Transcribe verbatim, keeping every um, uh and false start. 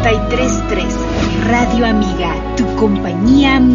noventa y tres punto tres. Radio Amiga, tu compañía